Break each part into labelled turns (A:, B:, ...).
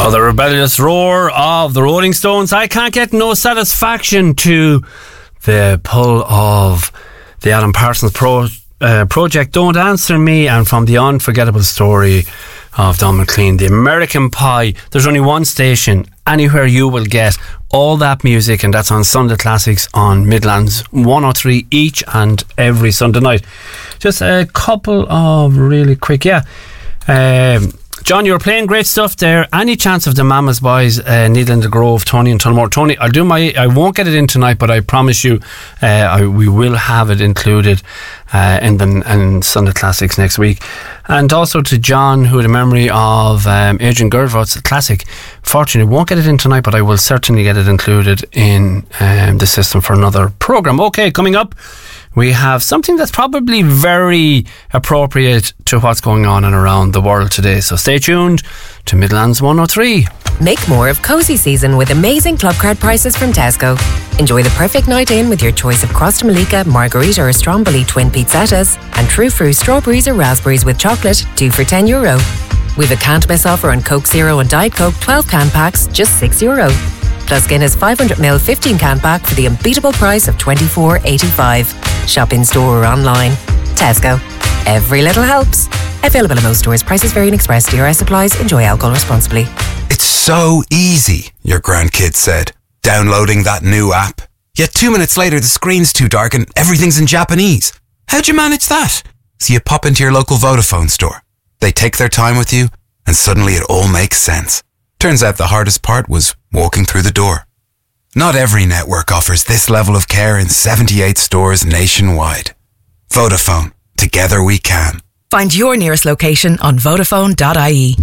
A: Oh, the rebellious roar of the Rolling Stones. I can't get no satisfaction to the pull of the Alan Parsons project, Don't Answer Me, and from the unforgettable story of Don McLean, the American Pie. There's only one station anywhere you will get all that music, and that's on Sunday Classics on Midlands 103 each and every Sunday night. Just a couple of really quick, John, you were playing great stuff there. Any chance of the Mamas Boys, Needle in the Grove, Tony and Tullamore? Tony, I won't get it in tonight, but I promise you we will have it included in Sunday Classics next week. And also to John, who had a memory of Adrian Gervot's classic Fortune. I won't get it in tonight, but I will certainly get it included in the system for another programme. Okay, coming up, we have something that's probably very appropriate to what's going on and around the world today. So stay tuned to Midlands 103.
B: Make more of cosy season with amazing club card prices from Tesco. Enjoy the perfect night in with your choice of Crosta Malika, Margarita or Stromboli twin pizzattas and True Fruit strawberries or raspberries with chocolate, 2 for €10. We've a can't miss offer on Coke Zero and Diet Coke 12 can packs, just €6. Plus Guinness 500ml 15 can pack for the unbeatable price of $24.85. Shop in store or online. Tesco. Every little helps. Available in most stores. Prices vary in Express. DRS applies. Enjoy alcohol responsibly.
C: It's so easy, your grandkid said, downloading that new app. Yet 2 minutes later, the screen's too dark and everything's in Japanese. How'd you manage that? So you pop into your local Vodafone store. They take their time with you, and suddenly it all makes sense. Turns out the hardest part was walking through the door. Not every network offers this level of care in 78 stores nationwide. Vodafone. Together we can.
D: Find your nearest location on Vodafone.ie.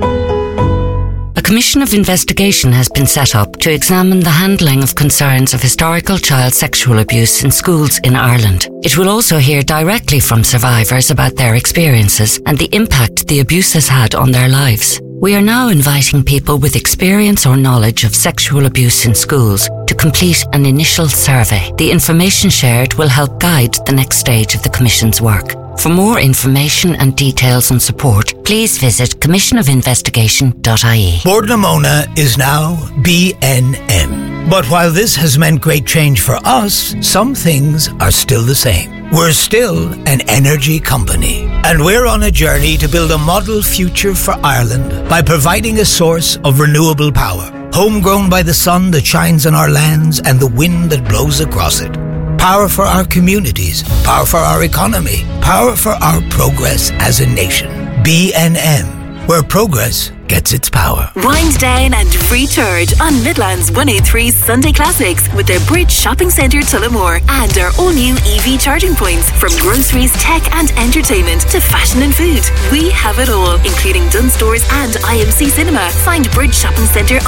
E: A commission of investigation has been set up to examine the handling of concerns of historical child sexual abuse in schools in Ireland. It will also hear directly from survivors about their experiences and the impact the abuse has had on their lives. We are now inviting people with experience or knowledge of sexual abuse in schools to complete an initial survey. The information shared will help guide the next stage of the Commission's work. For more information and details and support, please visit commissionofinvestigation.ie.
F: Bord na Móna is now BNM. But while this has meant great change for us, some things are still the same. We're still an energy company, and we're on a journey to build a model future for Ireland by providing a source of renewable power, homegrown by the sun that shines on our lands and the wind that blows across it. Power for our communities, power for our economy, power for our progress as a nation. BNM, where progress gets its power.
G: Wind down and recharge on Midlands 103 Sunday Classics with the Bridge Shopping Centre Tullamore and our all-new EV charging points. From groceries, tech and entertainment to fashion and food, we have it all, including Dunnes Stores and IMC Cinema. Find Bridge Shopping Centre